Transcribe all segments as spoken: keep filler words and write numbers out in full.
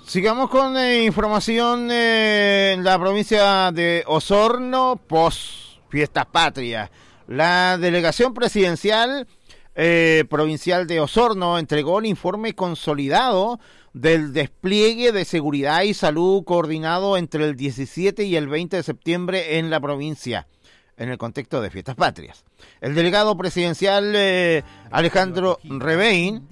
Sigamos con eh, información eh, en la provincia de Osorno, post Fiestas Patrias. La delegación presidencial eh, provincial de Osorno entregó el informe consolidado del despliegue de seguridad y salud coordinado entre el diecisiete y el veinte de septiembre en la provincia, en el contexto de Fiestas Patrias. El delegado presidencial eh, Alejandro Rebein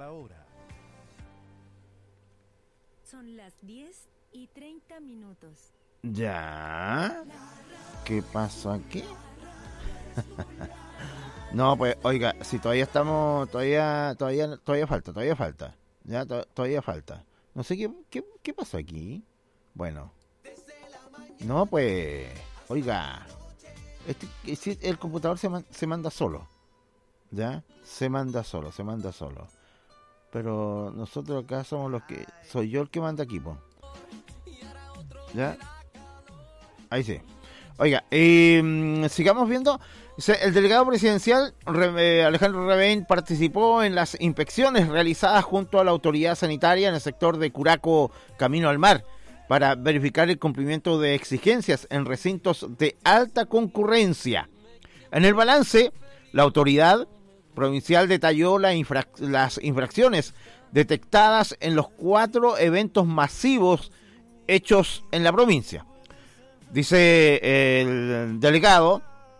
diez y treinta minutos. Ya. ¿Qué pasó aquí? No, pues, oiga, si todavía estamos, todavía, todavía, todavía falta, todavía falta. Ya, to, todavía falta. No sé qué, qué, qué pasó aquí. Bueno. No, pues, oiga, este, el computador se, man, se manda solo. Ya, se manda solo, se manda solo. Pero nosotros acá somos los que... Soy yo el que manda aquí, po. ¿Ya? Ahí sí. Oiga, eh, sigamos viendo. El delegado presidencial Alejandro Rebein participó en las inspecciones realizadas junto a la autoridad sanitaria en el sector de Curaco Camino al Mar para verificar el cumplimiento de exigencias en recintos de alta concurrencia. En el balance, la autoridad provincial detalló la infra- las infracciones detectadas en los cuatro eventos masivos hechos en la provincia. Dice el delegado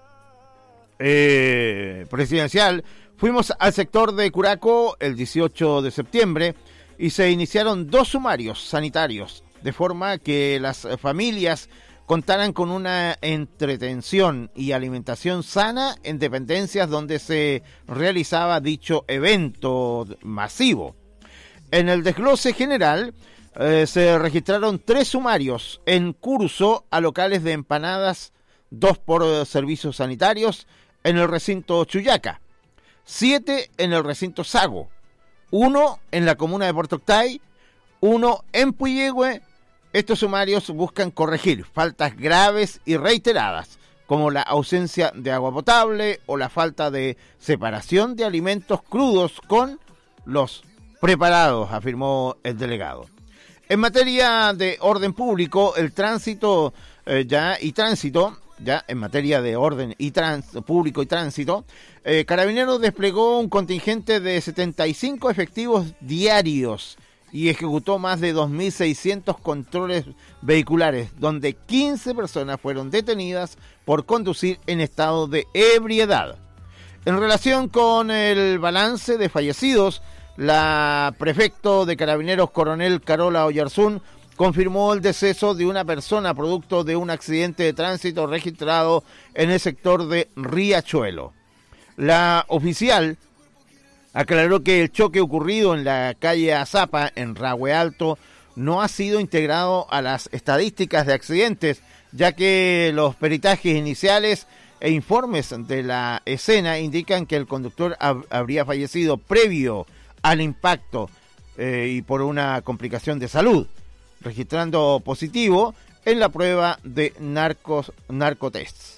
eh, presidencial, fuimos al sector de Curaco el dieciocho de septiembre y se iniciaron dos sumarios sanitarios, de forma que las familias contaran con una entretención y alimentación sana en dependencias donde se realizaba dicho evento masivo. En el desglose general eh, se registraron tres sumarios en curso a locales de empanadas, dos por eh, servicios sanitarios en el recinto Chuyaca, siete en el recinto Sago, uno en la comuna de Puerto Octay, uno en Puyehue. Estos sumarios buscan corregir faltas graves y reiteradas, como la ausencia de agua potable o la falta de separación de alimentos crudos con los preparados, afirmó el delegado. En materia de orden público, el tránsito eh, ya y tránsito, ya en materia de orden y trans, público y tránsito, eh, Carabineros desplegó un contingente de setenta y cinco efectivos diarios y ejecutó más de dos mil seiscientos controles vehiculares, donde quince personas fueron detenidas por conducir en estado de ebriedad. En relación con el balance de fallecidos, la prefecto de Carabineros, coronel Carola Oyarzún, confirmó el deceso de una persona producto de un accidente de tránsito registrado en el sector de Riachuelo. La oficial aclaró que el choque ocurrido en la calle Azapa, en Rahue Alto, no ha sido integrado a las estadísticas de accidentes, ya que los peritajes iniciales e informes de la escena indican que el conductor hab- habría fallecido previo al impacto eh, y por una complicación de salud, registrando positivo en la prueba de narcos, narcotests.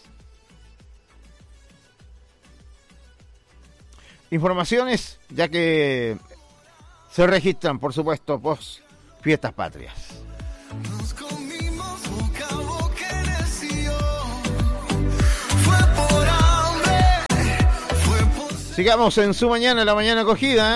Informaciones, ya que se registran, por supuesto, post Fiestas Patrias. Nos comimos boca a boca en el sillón. Fue por hambre, fue por... Sigamos en su mañana, la mañana acogida.